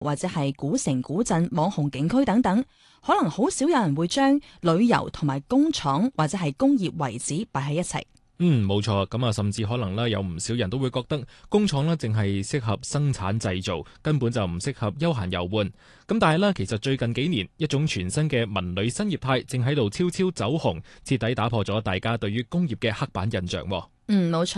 或者係古城古鎮網紅景區等等，可能好少有人會將旅遊同埋工廠或者係工業遺址擺喺一齊。 冇錯，咁啊，甚至可能有唔少人都會覺得工廠淨係適合生產製造，根本就唔適合休閒遊玩。咁但係其實最近幾年，一種全新嘅文旅新業態正喺度悄悄走紅，徹底打破咗大家對於工業嘅刻板印象。 冇錯。